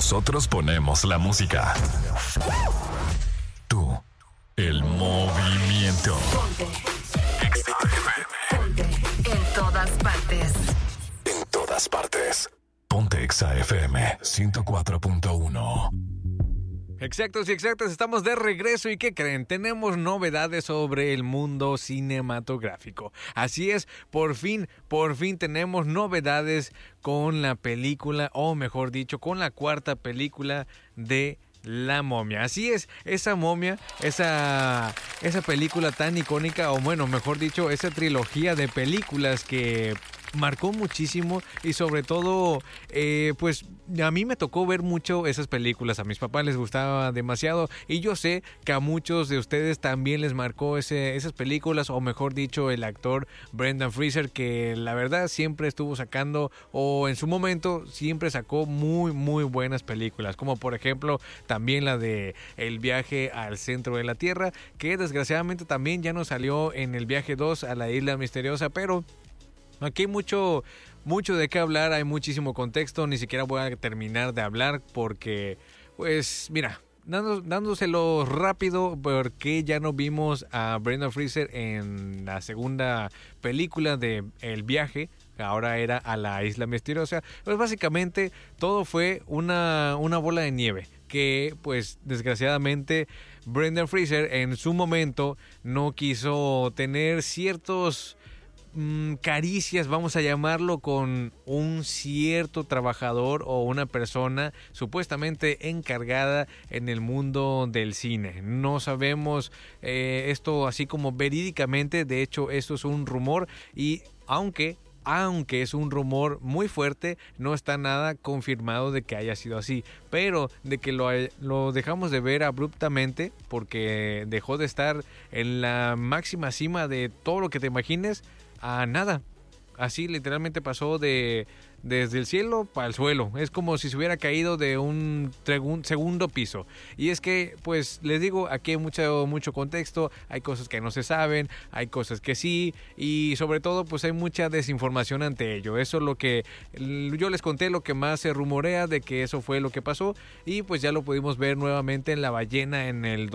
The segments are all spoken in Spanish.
Nosotros ponemos la música. Tú, el movimiento. Ponte. Exa FM. Ponte. En todas partes. En todas partes. Ponte Exa FM 104.1. Exactos y exactas, estamos de regreso y ¿qué creen? Tenemos novedades sobre el mundo cinematográfico. Así es, por fin tenemos novedades con la película, o mejor dicho, con la cuarta película de La Momia. Así es, esa momia, esa película tan icónica, o bueno, mejor dicho, esa trilogía de películas que marcó muchísimo y sobre todo, pues a mí me tocó ver mucho esas películas, a mis papás les gustaba demasiado y yo sé que a muchos de ustedes también les marcó esas películas, o mejor dicho, el actor Brendan Fraser, que la verdad siempre estuvo sacando, o en su momento siempre sacó muy muy buenas películas, como por ejemplo también la de El viaje al centro de la Tierra, que desgraciadamente también ya no salió en El viaje 2 a la isla misteriosa, pero aquí hay mucho de qué hablar, hay muchísimo contexto, ni siquiera voy a terminar de hablar porque, pues, mira, dándoselo rápido, porque ya no vimos a Brendan Fraser en la segunda película de El viaje, ahora era a la isla misteriosa. Pues básicamente todo fue una bola de nieve que, pues, desgraciadamente Brendan Fraser en su momento no quiso tener ciertos caricias, vamos a llamarlo, con un cierto trabajador o una persona supuestamente encargada en el mundo del cine. No sabemos esto así como verídicamente, de hecho esto es un rumor y aunque es un rumor muy fuerte, no está nada confirmado de que haya sido así, pero de que lo dejamos de ver abruptamente porque dejó de estar en la máxima cima de todo lo que te imagines a nada. Así literalmente pasó desde el cielo para el suelo. Es como si se hubiera caído de un segundo piso. Y es que, pues, les digo, aquí hay mucho contexto. Hay cosas que no se saben, hay cosas que sí. Y sobre todo, pues, hay mucha desinformación ante ello. Eso es lo que yo les conté, lo que más se rumorea de que eso fue lo que pasó. Y pues ya lo pudimos ver nuevamente en La Ballena en el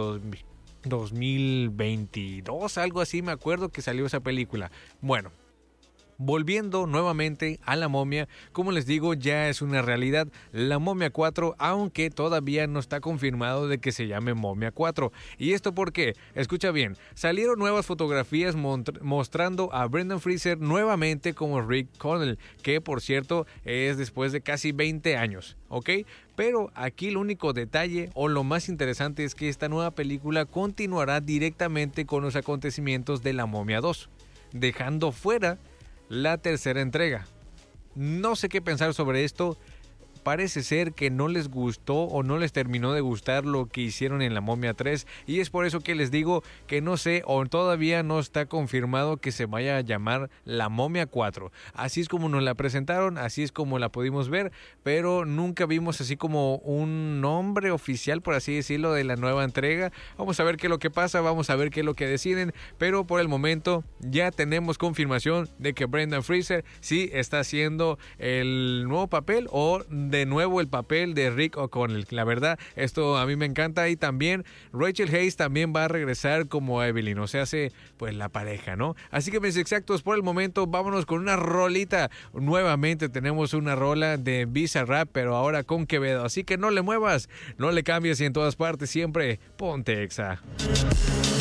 2022, algo así, me acuerdo que salió esa película. Bueno, volviendo nuevamente a La Momia, como les digo, ya es una realidad La Momia 4, aunque todavía no está confirmado de que se llame Momia 4. ¿Y esto por qué? Escucha bien, salieron nuevas fotografías mostrando a Brendan Fraser nuevamente como Rick Connell, que por cierto es después de casi 20 años, ¿ok? Pero aquí el único detalle o lo más interesante es que esta nueva película continuará directamente con los acontecimientos de La Momia 2, dejando fuera la tercera entrega. No sé qué pensar sobre esto. Parece ser que no les gustó o no les terminó de gustar lo que hicieron en La Momia 3 y es por eso que les digo que no sé, o todavía no está confirmado que se vaya a llamar La Momia 4. Así es como nos la presentaron, así es como la pudimos ver, pero nunca vimos así como un nombre oficial, por así decirlo, de la nueva entrega. Vamos a ver qué es lo que pasa, vamos a ver qué es lo que deciden, pero por el momento ya tenemos confirmación de que Brendan Fraser sí está haciendo el nuevo papel o de nuevo el papel de Rick O'Connell. La verdad, esto a mí me encanta. Y también Rachel Hayes también va a regresar como Evelyn, o sea, hace pues la pareja, ¿no? Así que mis exactos, por el momento vámonos con una rolita. Nuevamente tenemos una rola de Bizarrap, pero ahora con Quevedo, así que no le muevas, no le cambies y en todas partes siempre ponte Exa.